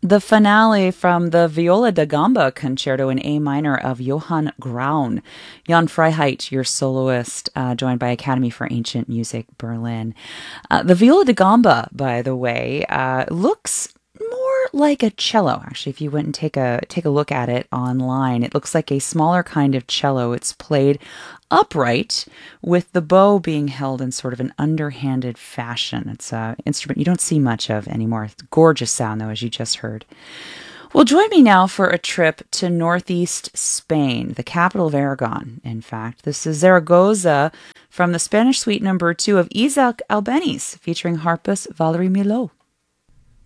The finale from the Viola da Gamba Concerto in A minor of Johann Graun. Jan Freiheit, your soloist, joined by Academy for Ancient Music Berlin. The Viola da Gamba, by the way, looks more like a cello. Actually, if you went and take a look at it online, it looks like a smaller kind of cello. It's played upright with the bow being held in sort of an underhanded fashion. It's an instrument you don't see much of anymore. It's a gorgeous sound, though, as you just heard. Well, join me now for a trip to northeast Spain, the capital of Aragon, in fact. This is Zaragoza from the Spanish Suite number 2 of Isaac Albeniz, featuring harpist Valerie Milhaud.